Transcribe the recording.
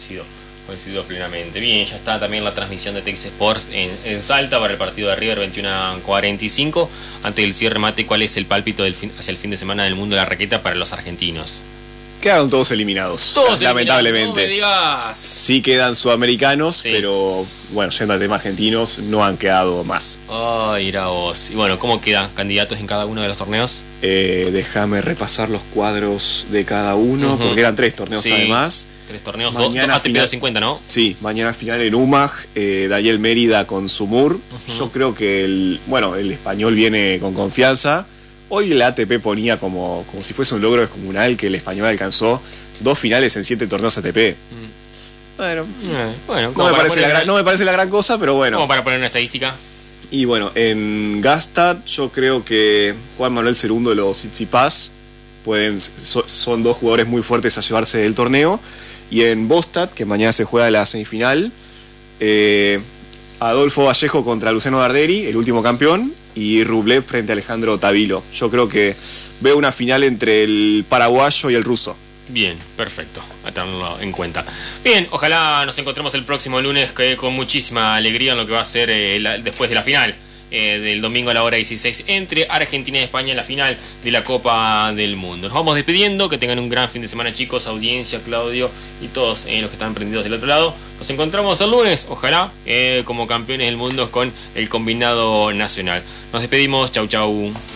Coincido plenamente. Bien, ya está también la transmisión de TX Sports en Salta para el partido de River 21:45. Antes del cierre, Mate, ¿cuál es el pálpito hacia el fin de semana del mundo de la raqueta para los argentinos? Quedaron todos eliminados. Todos lamentablemente. No me digas. Sí quedan sudamericanos, Sí. Pero bueno, yendo al tema argentinos, no han quedado más. Ay, irá vos. Y bueno, ¿cómo quedan candidatos en cada uno de los torneos? Déjame repasar los cuadros de cada uno, porque eran 3 torneos Sí. además. 3 torneos, Mañana ATP 250, ¿no? Sí, mañana final en UMAG, Daniel Mérida con Sumur. Yo creo que el español viene con confianza. Hoy la ATP ponía como si fuese un logro descomunal que el español alcanzó 2 finales en 7 torneos ATP. Bueno, no me parece la gran cosa, pero bueno. Como para poner una estadística. Y bueno, en Gastad yo creo que Juan Manuel Cerundo y los Tsitsipas son 2 jugadores muy fuertes a llevarse el torneo. Y en Bostad, que mañana se juega la semifinal, Adolfo Vallejo contra Luciano Darderi, el último campeón, y Rublev frente a Alejandro Tavilo. Yo creo que veo una final entre el paraguayo y el ruso. Bien, perfecto, a tenerlo en cuenta. Bien, ojalá nos encontremos el próximo lunes con muchísima alegría en lo que va a ser después de la final del domingo a la hora 16 entre Argentina y España en la final de la Copa del Mundo. Nos vamos despidiendo, que tengan un gran fin de semana, chicos, audiencia, Claudio y todos los que están prendidos del otro lado. Nos encontramos el lunes, ojalá, como campeones del mundo con el combinado nacional. Nos despedimos, chau chau.